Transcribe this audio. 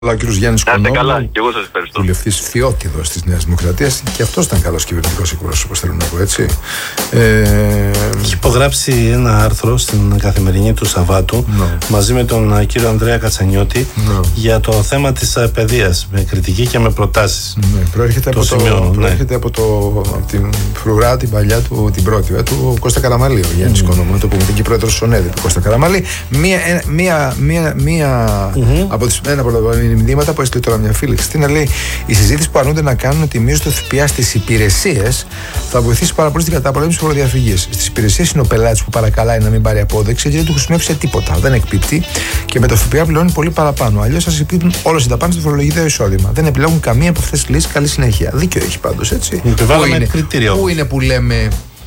Ο κύριος Γιάννης Κονόμου, καλά, και εγώ σας ευχαριστώ. βουλευτής Φιώτιδος της Νέας Δημοκρατίας, και αυτός ήταν καλός κυβερνητικός εκπρόσωπος, θέλω να πω έτσι. Έχει υπογράψει ένα άρθρο στην Καθημερινή του Σαββάτου μαζί με τον κύριο Ανδρέα Κατσανιώτη για το θέμα της παιδείας, με κριτική και με προτάσεις. Προέρχεται από την φρουρά, την παλιά του, την πρώτη του Κώστα Καραμαλή, ο Γιάννης Κονόμου, το πούμε, και πρόεδρος του ΣΟΝΕΔ του Κώστα Καραμαλή. Ένα από τα μηνύματα που έστειλε τώρα μια φίλη Χριστίνα, λέει: η συζήτηση που αρνούνται να κάνουν ότι η μείωση του ΦΠΑ στις υπηρεσίες θα βοηθήσει πάρα πολύ στην καταπολέμηση της φοροδιαφυγής. Στις υπηρεσίες είναι ο πελάτης που παρακαλάει να μην πάρει απόδειξη, γιατί δεν του χρησιμεύει σε τίποτα. Δεν εκπίπτει και με το ΦΠΑ πληρώνει πολύ παραπάνω. Αλλιώς σας εκπίπτουν όλες οι δαπάνες στο φορολογητέο εισόδημα. Δεν επιλέγουν καμία από αυτές τις λύσεις. Καλή συνέχεια. Δίκιο έχει πάντως, έτσι. Πού είναι που λέμε